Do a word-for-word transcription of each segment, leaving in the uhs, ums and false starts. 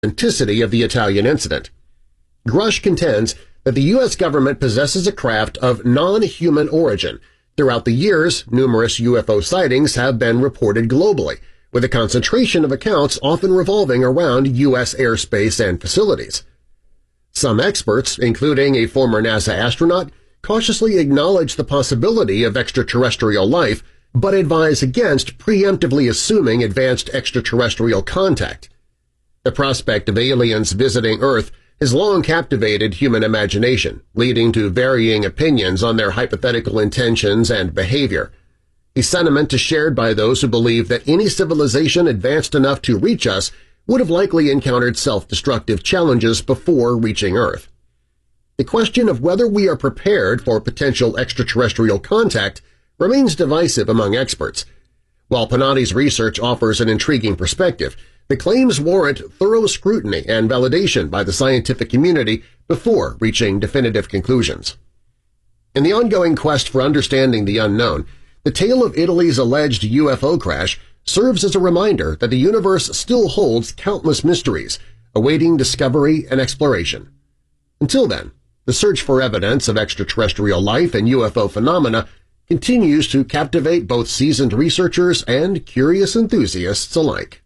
authenticity of the Italian incident. Grush contends that the U S government possesses a craft of non-human origin. Throughout the years, numerous U F O sightings have been reported globally, with a concentration of accounts often revolving around U S airspace and facilities. Some experts, including a former NASA astronaut, cautiously acknowledge the possibility of extraterrestrial life, but advise against preemptively assuming advanced extraterrestrial contact. The prospect of aliens visiting Earth has long captivated human imagination, leading to varying opinions on their hypothetical intentions and behavior. A sentiment is shared by those who believe that any civilization advanced enough to reach us would have likely encountered self-destructive challenges before reaching Earth. The question of whether we are prepared for potential extraterrestrial contact remains divisive among experts. While Panatti's research offers an intriguing perspective, the claims warrant thorough scrutiny and validation by the scientific community before reaching definitive conclusions. In the ongoing quest for understanding the unknown, the tale of Italy's alleged U F O crash serves as a reminder that the universe still holds countless mysteries, awaiting discovery and exploration. Until then, the search for evidence of extraterrestrial life and U F O phenomena continues to captivate both seasoned researchers and curious enthusiasts alike.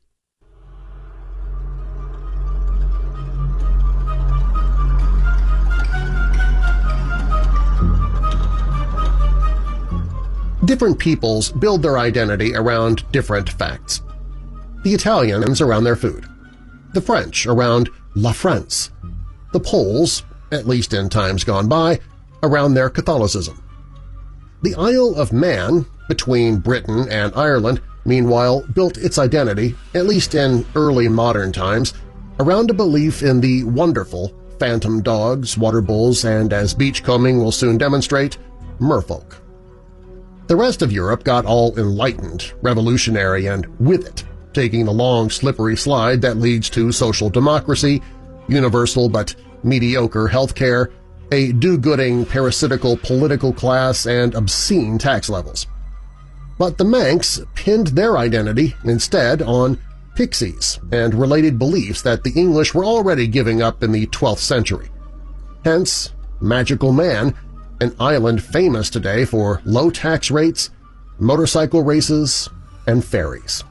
Different peoples build their identity around different facts. The Italians around their food, the French around La France, the Poles, at least in times gone by, around their Catholicism. The Isle of Man, between Britain and Ireland, meanwhile built its identity, at least in early modern times, around a belief in the wonderful phantom dogs, water bulls, and, as beachcombing will soon demonstrate, merfolk. The rest of Europe got all enlightened, revolutionary, and with it, taking the long, slippery slide that leads to social democracy, universal but mediocre health care, a do-gooding parasitical political class, and obscene tax levels. But the Manx pinned their identity instead on pixies and related beliefs that the English were already giving up in the twelfth century. Hence, Magical Man, an island famous today for low tax rates, motorcycle races, and ferries.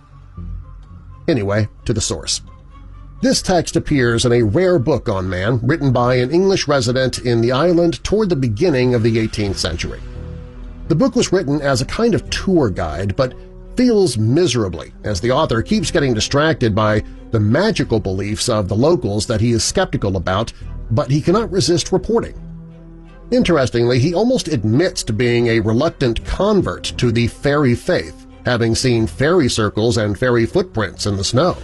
Anyway, to the source. This text appears in a rare book on man written by an English resident in the island toward the beginning of the eighteenth century. The book was written as a kind of tour guide, but fails miserably as the author keeps getting distracted by the magical beliefs of the locals that he is skeptical about, but he cannot resist reporting. Interestingly, he almost admits to being a reluctant convert to the fairy faith, having seen fairy circles and fairy footprints in the snow.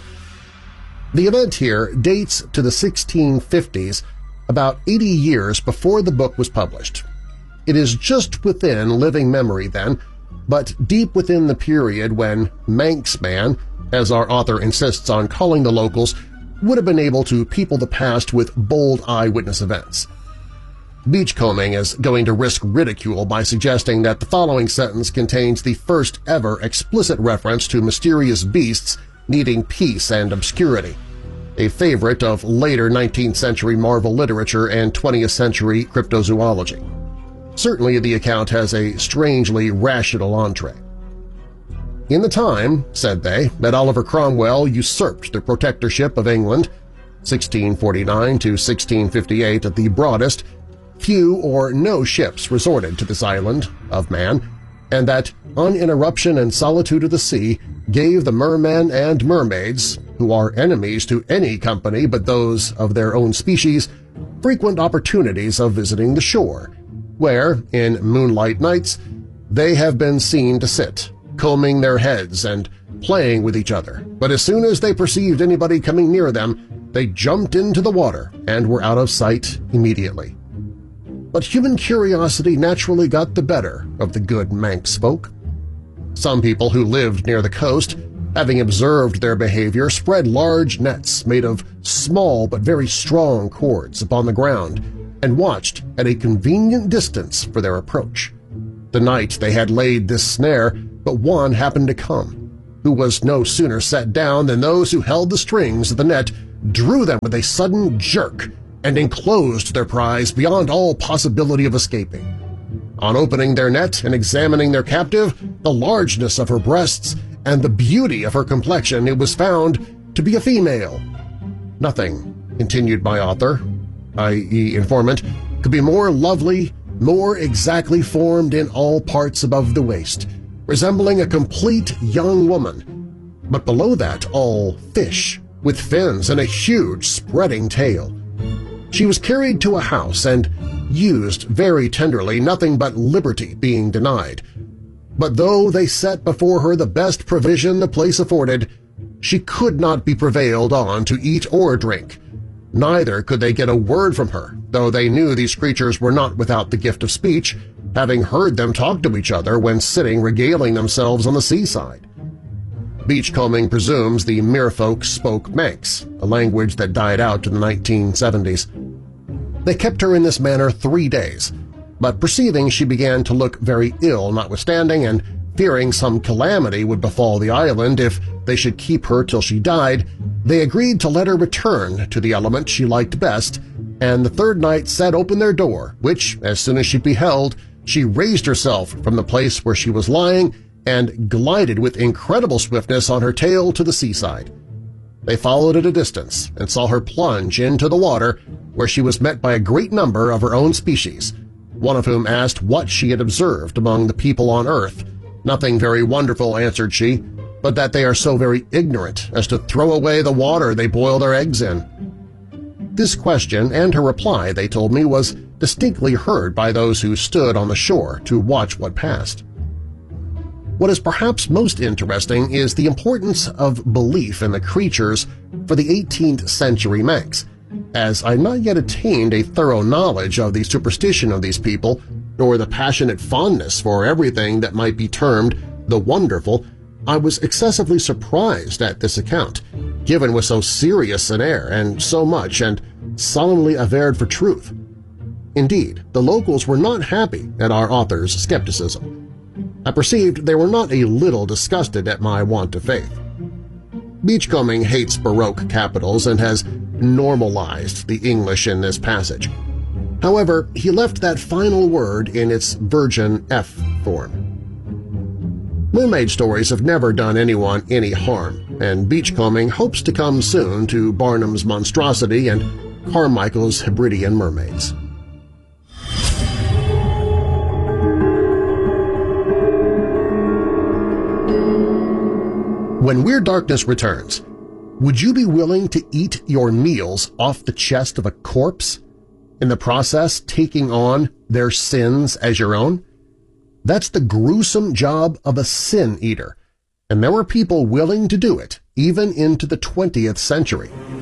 The event here dates to the sixteen fifties, about eighty years before the book was published. It is just within living memory then, but deep within the period when Manx Man, as our author insists on calling the locals, would have been able to people the past with bold eyewitness events. Beachcombing is going to risk ridicule by suggesting that the following sentence contains the first ever explicit reference to mysterious beasts needing peace and obscurity, a favorite of later nineteenth century Marvel literature and twentieth century cryptozoology. Certainly the account has a strangely rational entree. In the time, said they, that Oliver Cromwell usurped the protectorship of England, sixteen forty-nine to sixteen fifty-eight at the broadest, few or no ships resorted to this island of man, and that uninterruption and solitude of the sea gave the mermen and mermaids, who are enemies to any company but those of their own species, frequent opportunities of visiting the shore, where, in moonlight nights, they have been seen to sit, combing their heads and playing with each other, but as soon as they perceived anybody coming near them, they jumped into the water and were out of sight immediately. But human curiosity naturally got the better of the good Manx folk. Some people who lived near the coast, having observed their behavior, spread large nets made of small but very strong cords upon the ground and watched at a convenient distance for their approach. The night they had laid this snare, but one happened to come, who was no sooner set down than those who held the strings of the net drew them with a sudden jerk and enclosed their prize beyond all possibility of escaping. On opening their net and examining their captive, the largeness of her breasts and the beauty of her complexion, it was found to be a female. Nothing, continued my author, that is informant, could be more lovely, more exactly formed in all parts above the waist, resembling a complete young woman, but below that all fish, with fins and a huge spreading tail. She was carried to a house and used very tenderly, nothing but liberty being denied. But though they set before her the best provision the place afforded, she could not be prevailed on to eat or drink. Neither could they get a word from her, though they knew these creatures were not without the gift of speech, having heard them talk to each other when sitting regaling themselves on the seaside. Beachcombing presumes the merfolk spoke Manx, a language that died out in the nineteen seventies. They kept her in this manner three days, but perceiving she began to look very ill notwithstanding and fearing some calamity would befall the island if they should keep her till she died, they agreed to let her return to the element she liked best, and the third night set open their door, which, as soon as she beheld, she raised herself from the place where she was lying and glided with incredible swiftness on her tail to the seaside. They followed at a distance and saw her plunge into the water, where she was met by a great number of her own species, one of whom asked what she had observed among the people on earth. "Nothing very wonderful," answered she, "but that they are so very ignorant as to throw away the water they boil their eggs in." This question and her reply, they told me, was distinctly heard by those who stood on the shore to watch what passed. What is perhaps most interesting is the importance of belief in the creatures for the eighteenth century Manx, as I had not yet attained a thorough knowledge of the superstition of these people, nor the passionate fondness for everything that might be termed the wonderful. I was excessively surprised at this account, given with so serious an air and so much and solemnly averred for truth. Indeed, the locals were not happy at our author's skepticism. I perceived they were not a little disgusted at my want of faith. Beachcombing hates Baroque capitals and has normalized the English in this passage. However, he left that final word in its virgin F form. Mermaid stories have never done anyone any harm, and Beachcombing hopes to come soon to Barnum's Monstrosity and Carmichael's Hebridean Mermaids. When Weird Darkness returns, would you be willing to eat your meals off the chest of a corpse, in the process taking on their sins as your own? That's the gruesome job of a sin eater, and there were people willing to do it even into the twentieth century.